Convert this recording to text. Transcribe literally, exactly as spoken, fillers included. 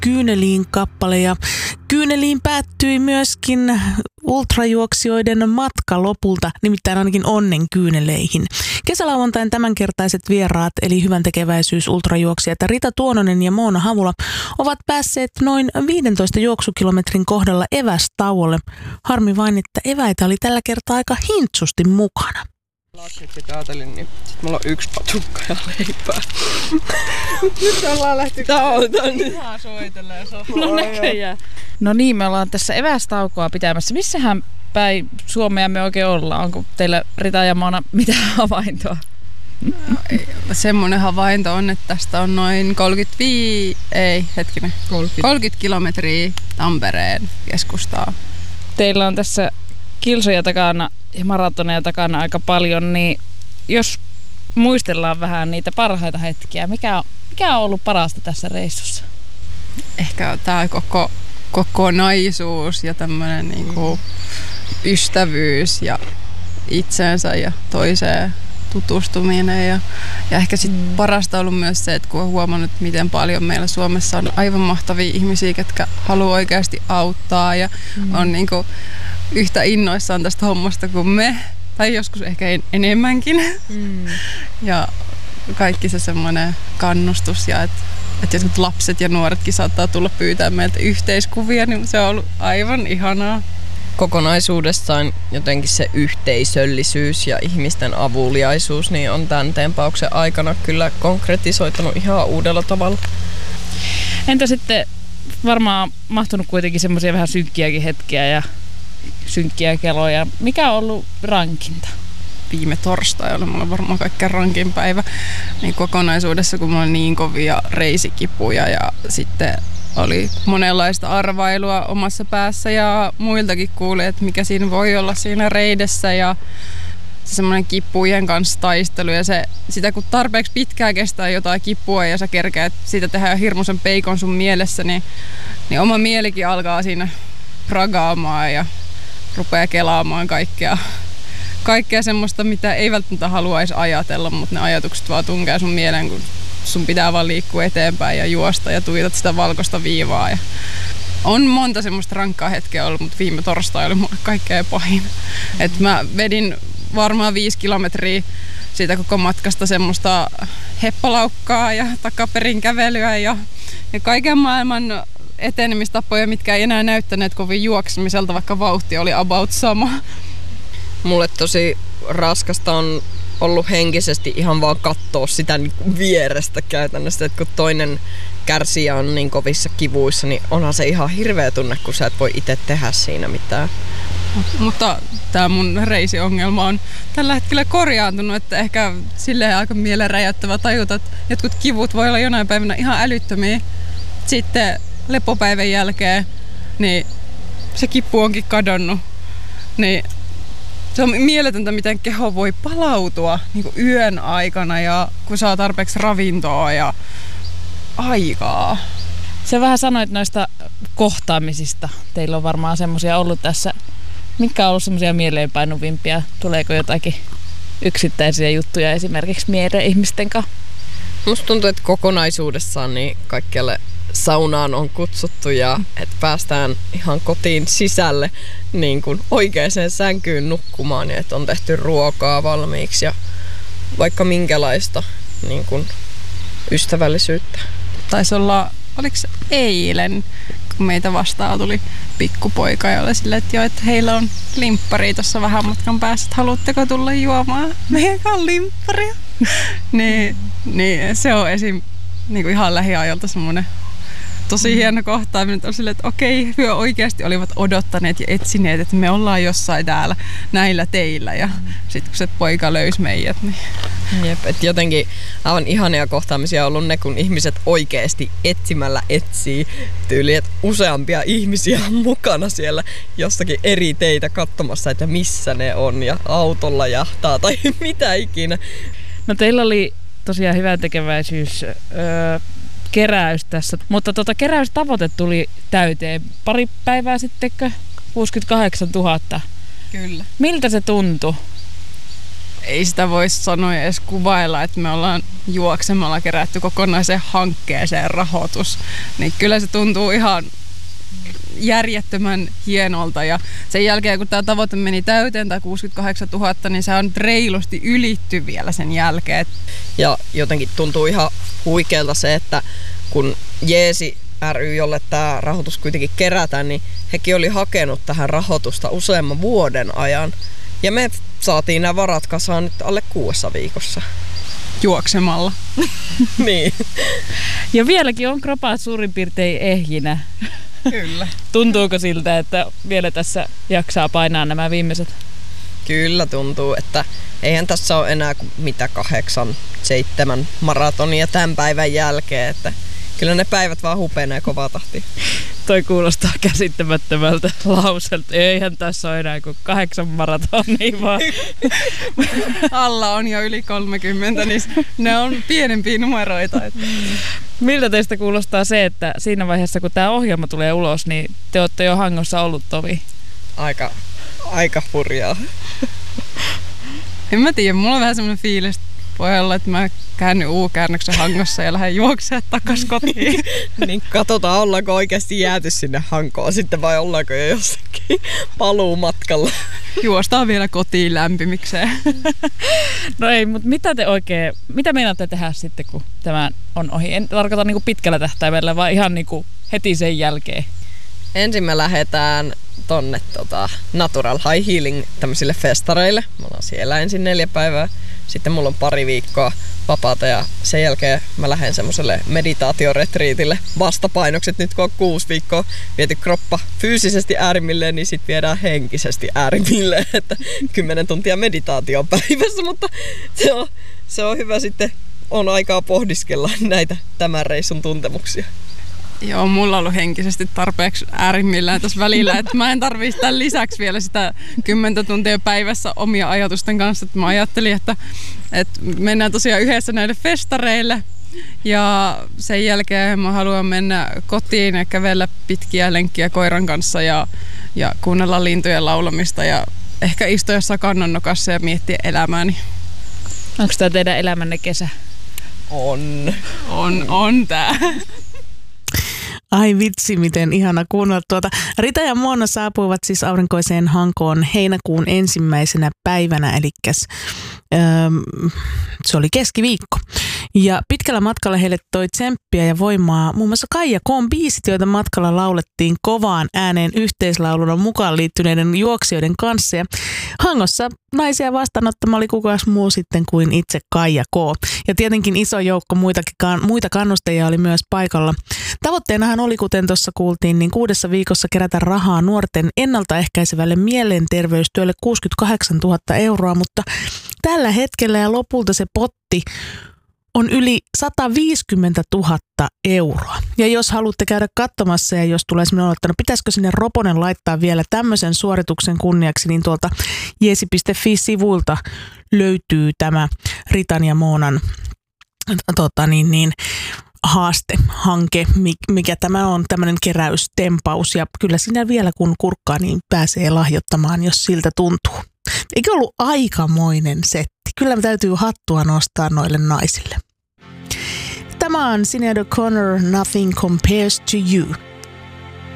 Kyyneliin kappale ja Kyyneliin päättyi myöskin ultrajuoksijoiden matka lopulta, nimittäin ainakin onnen kyyneleihin. Kesälauantain tämänkertaiset vieraat eli hyväntekeväisyys ultrajuoksijat Rita Tuononen ja Moona Havula ovat päässeet noin viidentoista juoksukilometrin kohdalla evästauolle. Harmi vain, että eväitä oli tällä kertaa aika hintsusti mukana. Laskeksi ajattelin, niin sit mulla on yksi patukka ja leipää. Nyt ollaan lähti tauotaan. Ihan soitelee sofalla. No näköjään. No niin, me ollaan tässä evästaukoa pitämässä. Missähän päin Suomea me oikein ollaan? Onko teillä Rita ja Moona mitään havaintoa? No, ei, semmoinen havainto on, että tästä on noin kolmekymmentäviisi, ei hetkinen, kolmekymmentä, kolmekymmentä kilometriä Tampereen keskustaa. Teillä on tässä kilsoja takana ja maratoneja takana aika paljon, niin jos muistellaan vähän niitä parhaita hetkiä, mikä on, mikä on ollut parasta tässä reissussa? Ehkä tämä koko kokonaisuus ja tämmöinen niinku ystävyys ja itseensä ja toiseen tutustuminen. Ja, ja ehkä sit mm. parasta on ollut myös se, että kun on huomannut, miten paljon meillä Suomessa on aivan mahtavia ihmisiä, jotka haluaa oikeasti auttaa ja mm. on niinku yhtä innoissaan tästä hommasta kuin me, tai joskus ehkä en, enemmänkin. Mm. Ja kaikki se semmoinen kannustus ja että et jotkut lapset ja nuoretkin saattaa tulla pyytää meiltä yhteiskuvia, niin se on ollut aivan ihanaa. Kokonaisuudessaan jotenkin se yhteisöllisyys ja ihmisten avuliaisuus niin on tämän tempauksen aikana kyllä konkretisoitunut ihan uudella tavalla. Entä sitten varmaan mahtunut kuitenkin semmoisia vähän synkkiäkin hetkiä ja synkkiä keloja. Mikä on ollut rankinta? Viime torstai oli mulla varmaan kaikkein rankin päivä niin kokonaisuudessa, kun mulla oli niin kovia reisikipuja ja sitten oli monenlaista arvailua omassa päässä ja muiltakin kuuli, että mikä siinä voi olla siinä reidessä ja se semmoinen kipujen kanssa taistelu ja se, sitä kun tarpeeksi pitkään kestää jotain kipua ja sä kerkeät siitä tehdä hirmuisen peikon sun mielessä, niin, niin oma mielikin alkaa siinä pragaamaan ja rupeaa kelaamaan kaikkea, kaikkea semmoista, mitä ei välttämättä haluaisi ajatella, mutta ne ajatukset vaan tunkee sun mieleen, kun sun pitää vaan liikkua eteenpäin ja juosta ja tuijotat sitä valkoista viivaa. Ja on monta semmoista rankkaa hetkeä ollut, mutta viime torstai oli mulle kaikkein pahin. Et mä vedin varmaan viisi kilometriä siitä koko matkasta semmoista heppalaukkaa ja takaperin kävelyä ja, ja kaiken maailman etenemistapoja, mitkä ei enää näyttäneet kovin juoksemiselta, vaikka vauhti oli about sama. Mulle tosi raskasta on ollut henkisesti ihan vaan katsoa sitä niin vierestä käytännössä, että kun toinen kärsijä on niin kovissa kivuissa, niin onhan se ihan hirveä tunne, kun sä et voi itse tehdä siinä mitään. Mutta tämä mun reisiongelma on tällä hetkellä korjaantunut, että ehkä silleen aika mieleen räjäyttävä tajuta, että jotkut kivut voi olla jonain päivänä ihan älyttömiä. Sitten lepopäivän jälkeen niin se kipu onkin kadonnut. Niin se on mieletöntä, miten keho voi palautua niin kuin yön aikana ja kun saa tarpeeksi ravintoa ja aikaa. Sä vähän sanoit noista kohtaamisista. Teillä on varmaan semmoisia ollut tässä. Mitkä on ollut semmoisia mieleenpainuvimpia? Tuleeko jotakin yksittäisiä juttuja esimerkiksi mieleen ihmisten kanssa? Musta tuntuu, että kokonaisuudessaan niin kaikkialle saunaan on kutsuttu ja että päästään ihan kotiin sisälle niin kuin oikeaan sänkyyn nukkumaan ja että on tehty ruokaa valmiiksi ja vaikka minkälaista niin kuin ystävällisyyttä. Taisi olla, oliko se eilen, kun meitä vastaan tuli pikkupoika ja oli silleen, että, jo, että heillä on limppari tuossa vähän matkan päässä, että haluatteko tulla juomaan meidän limpparia? niin, niin se on esim. Niin kuin ihan lähiajalta semmoinen tosi hieno kohtaaminen, on silleen, että okei, he oikeasti olivat odottaneet ja etsineet, että me ollaan jossain täällä näillä teillä ja sitten kun se poika löysi meidät, niin jep, et jotenkin aivan ihania kohtaamisia on ollut ne, kun ihmiset oikeasti etsimällä etsii tyyli, että useampia ihmisiä on mukana siellä jossakin eri teitä katsomassa, että missä ne on ja autolla jahtaa tai mitä ikinä. No teillä oli tosiaan hyväntekeväisyys öö, keräys tässä, mutta tota keräystavoite tuli täyteen pari päivää sittenkö? kuusikymmentäkahdeksantuhatta. Kyllä. Miltä se tuntui? ei sitä voisi sanoa edes kuvailla, että me ollaan juoksemalla kerätty kokonaiseen hankkeeseen rahoitus. Niin kyllä se tuntuu ihan järjettömän hienolta. Ja sen jälkeen, kun tämä tavoite meni täyteen, tai kuusikymmentäkahdeksantuhatta, niin se on reilusti ylitty vielä sen jälkeen. Ja jotenkin tuntuu ihan huikealta se, että kun Jeesi ry, jolle tämä rahoitus kuitenkin kerätään, niin hekin oli hakenut tähän rahoitusta useamman vuoden ajan. Ja me saatiin nämä varat kasaan nyt alle kuudessa viikossa. Juoksemalla. Niin. Ja vieläkin on kropaat suurin piirtein ehjinä. Kyllä. Tuntuuko siltä, että vielä tässä jaksaa painaa nämä viimeiset? Kyllä tuntuu, että eihän tässä ole enää kuin mitä kahdeksan, seitsemän maratonia tämän päivän jälkeen, että kyllä ne päivät vaan hupenee kovaa tahtia. Toi kuulostaa käsittämättömältä lauselta. Eihän tässä ole enää kuin kahdeksan maratonia vaan. Alla on jo yli kolmekymmentä, niin ne on pienempiä numeroita. Miltä teistä kuulostaa se, että siinä vaiheessa kun tämä ohjelma tulee ulos, niin te olette jo Hangossa ollut tovi? Aika, aika hurjaa. En mä tiedä, mulla on vähän semmoinen fiilis, voi olla, että mä käännyn U-käännöksen Hangossa ja lähden juoksemaan takas kotiin. Niin katsotaan, ollaanko oikeasti jääty sinne Hankoon sitten vai ollaanko jo jossakin paluumatkalla. Juostaan vielä kotiin lämpimikseen. No ei, mutta mitä te oikein, mitä meinaatte tehdä sitten, kun tämä on ohi? En tarkoita niinku pitkällä tähtäimellä, vaan ihan niinku heti sen jälkeen. Ensin me lähdetään tonne tota, Natural High Healing tämmöisille festareille. Me ollaan siellä ensin neljä päivää. Sitten mulla on pari viikkoa vapaata ja sen jälkeen mä lähden semmoiselle meditaatioretriitille. Vastapainokset nyt kun on kuusi viikkoa viety kroppa fyysisesti äärimmilleen, niin sit viedään henkisesti äärimmilleen. Että kymmenen tuntia meditaatio päivässä, mutta se on, se on hyvä sitten. On aikaa pohdiskella näitä tämän reissun tuntemuksia. Joo, mulla on ollut henkisesti tarpeeksi äärimmillään tässä välillä, että mä en tarvitse tämän lisäksi vielä sitä kymmentä tuntia päivässä omia ajatusten kanssa. Että mä ajattelin, että, että mennään tosiaan yhdessä näille festareille ja sen jälkeen mä haluan mennä kotiin ja kävellä pitkiä lenkkiä koiran kanssa ja, ja kuunnella lintujen laulamista ja ehkä istua jossain kannonnokassa ja miettiä elämääni. Onko tämä teidän elämänne kesä? On. On, on tää. Ai vitsi, miten ihana kuunnella tuota. Rita ja Mona saapuivat siis aurinkoiseen Hankoon heinäkuun ensimmäisenä päivänä, eli se oli keskiviikko. Ja pitkällä matkalla heille toi tsemppiä ja voimaa muun muassa Kaija K:n biisit, joita matkalla laulettiin kovaan ääneen yhteislauluna mukaan liittyneiden juoksijoiden kanssa. Ja Hangossa naisia vastaanottama oli kukas muu sitten kuin itse Kaija K. Ja tietenkin iso joukko muitakin, muita kannustajia oli myös paikalla. Tavoitteenahan oli, kuten tuossa kuultiin, niin kuudessa viikossa kerätä rahaa nuorten ennaltaehkäisevälle mielenterveystyölle kuusikymmentäkahdeksantuhatta euroa, mutta tällä hetkellä ja lopulta se potti on yli sataviisikymmentätuhatta euroa. Ja jos haluatte käydä katsomassa ja jos tulee sellainen olottana, pitäisikö sinne Roponen laittaa vielä tämmöisen suorituksen kunniaksi, niin tuolta jeesi piste fi-sivuilta löytyy tämä Ritan ja Moonan tota niin, niin, haastehanke, mikä tämä on, tämmöinen keräystempaus. Ja kyllä siinä vielä kun kurkkaa, niin pääsee lahjoittamaan, jos siltä tuntuu. Eikö ollut aikamoinen setti? Kyllä me täytyy hattua nostaa noille naisille. Tämä on Sinéad O'Connor, Nothing Compares to You.